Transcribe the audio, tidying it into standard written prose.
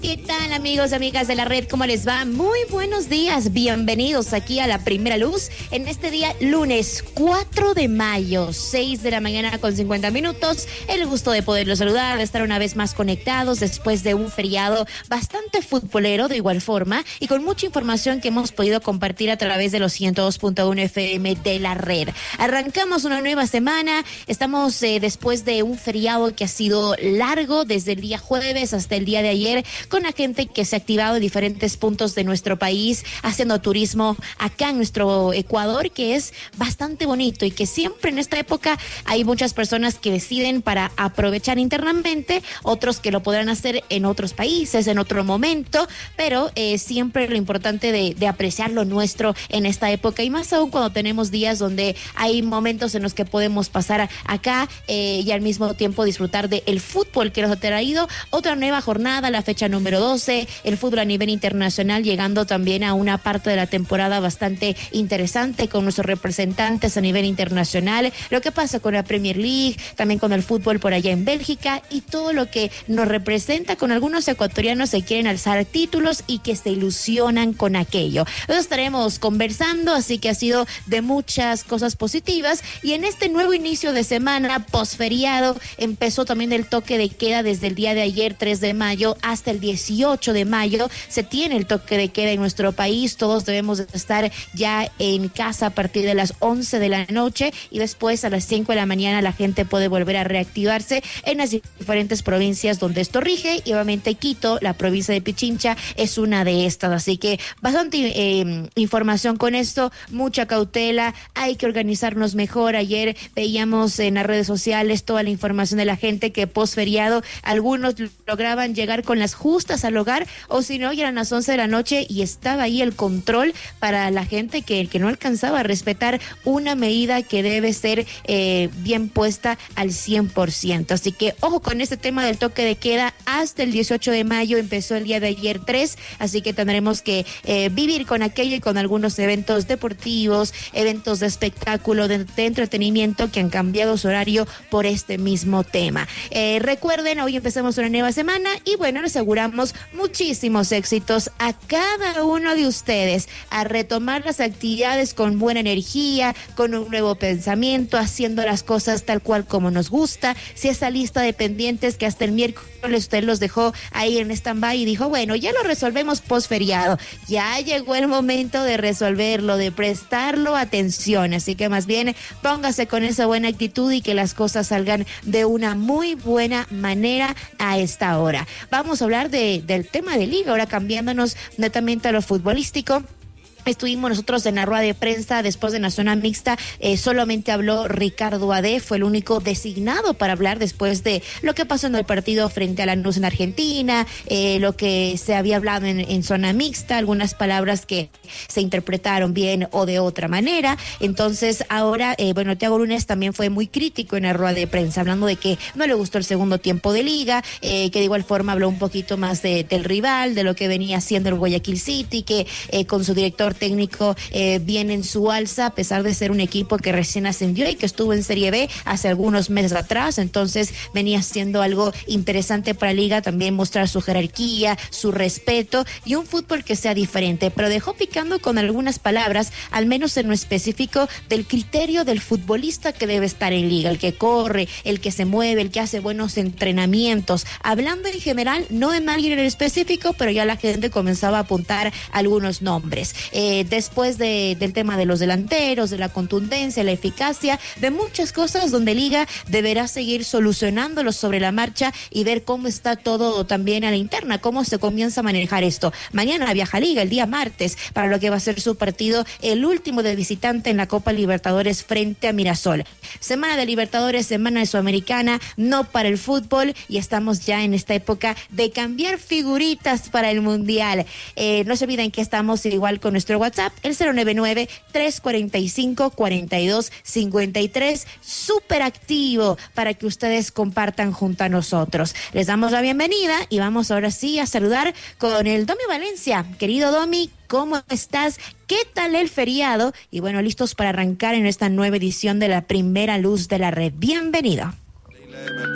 ¿Qué tal, amigos, amigas de la red? ¿Cómo les va? Muy buenos días, bienvenidos aquí a La Primera Luz en este día lunes 4 de mayo, 6 de la mañana con 50 minutos. El gusto de poderlos saludar, de estar una vez más conectados después de un feriado bastante futbolero de igual forma y con mucha información que hemos podido compartir a través de los 102.1 FM de la red. Arrancamos una nueva semana, estamos después de un feriado que ha sido largo desde el día jueves hasta el día de ayer, con la gente que se ha activado en diferentes puntos de nuestro país, haciendo turismo acá en nuestro Ecuador, que es bastante bonito y que siempre en esta época hay muchas personas que deciden para aprovechar internamente, otros que lo podrán hacer en otros países, en otro momento, pero siempre lo importante de apreciar lo nuestro en esta época y más aún cuando tenemos días donde hay momentos en los que podemos pasar acá y al mismo tiempo disfrutar del fútbol que nos ha traído otra nueva jornada, la fecha número 12, el fútbol a nivel internacional llegando también a una parte de la temporada bastante interesante con nuestros representantes a nivel internacional, lo que pasa con la Premier League, también con el fútbol por allá en Bélgica y todo lo que nos representa con algunos ecuatorianos que quieren alzar títulos y que se ilusionan con aquello. Hoy estaremos conversando, así que ha sido de muchas cosas positivas y en este nuevo inicio de semana posferiado empezó también el toque de queda desde el día de ayer 3 de mayo hasta el 18 de mayo se tiene el toque de queda en nuestro país. Todos debemos estar ya en casa a partir de las 11 de la noche y después a las 5 de la mañana la gente puede volver a reactivarse en las diferentes provincias donde esto rige y obviamente Quito, la provincia de Pichincha, es una de estas. Así que bastante información con esto, mucha cautela, hay que organizarnos mejor. Ayer veíamos en las redes sociales toda la información de la gente que posferiado algunos lograban llegar con las justas al hogar o si no, ya eran las 11 de la noche y estaba ahí el control para la gente que no alcanzaba a respetar una medida que debe ser bien puesta al 100%. Así que ojo con este tema del toque de queda hasta el 18 de mayo, empezó el día de ayer 3, así que tendremos que vivir con aquello y con algunos eventos deportivos, eventos de espectáculo, de entretenimiento que han cambiado su horario por este mismo tema. Recuerden, hoy empezamos una nueva semana y bueno, les aseguramos muchísimos éxitos a cada uno de ustedes a retomar las actividades con buena energía, con un nuevo pensamiento, haciendo las cosas tal cual como nos gusta. Si esa lista de pendientes que hasta el miércoles usted los dejó ahí en stand-by y dijo, bueno, ya lo resolvemos post-feriado, ya llegó el momento de resolverlo, de prestarlo atención, así que más bien póngase con esa buena actitud y que las cosas salgan de una muy buena manera a esta hora. Vamos a hablar del tema de liga, ahora cambiándonos netamente a lo futbolístico. Estuvimos nosotros en la rueda de prensa después de la zona mixta, solamente habló Ricardo Ade, fue el único designado para hablar después de lo que pasó en el partido frente a Lanús en Argentina, lo que se había hablado en zona mixta, algunas palabras que se interpretaron bien o de otra manera. Entonces ahora, Thiago Lunes también fue muy crítico en la rueda de prensa, hablando de que no le gustó el segundo tiempo de liga, que de igual forma habló un poquito más del rival, de lo que venía haciendo el Guayaquil City, que con su director técnico viene en su alza, a pesar de ser un equipo que recién ascendió y que estuvo en Serie B hace algunos meses atrás, entonces venía siendo algo interesante para la liga, también mostrar su jerarquía, su respeto y un fútbol que sea diferente, pero dejó picando con algunas palabras, al menos en lo específico, del criterio del futbolista que debe estar en liga, el que corre, el que se mueve, el que hace buenos entrenamientos, hablando en general, no de nadie en específico, pero ya la gente comenzaba a apuntar algunos nombres. Después del tema de los delanteros, de la contundencia, la eficacia, de muchas cosas donde Liga deberá seguir solucionándolos sobre la marcha y ver cómo está todo también a la interna, cómo se comienza a manejar esto. Mañana viaja Liga, el día martes, para lo que va a ser su partido, el último de visitante en la Copa Libertadores frente a Mirasol. Semana de Libertadores, semana de Sudamericana, no para el fútbol y estamos ya en esta época de cambiar figuritas para el Mundial. No se olviden que estamos igual con nuestro WhatsApp, el 099-345-4253, súper activo para que ustedes compartan junto a nosotros. Les damos la bienvenida y vamos ahora sí a saludar con el Domi Valencia. Querido Domi, ¿cómo estás? ¿Qué tal el feriado? Y bueno, listos para arrancar en esta nueva edición de La Primera Luz de la Red. Bienvenido.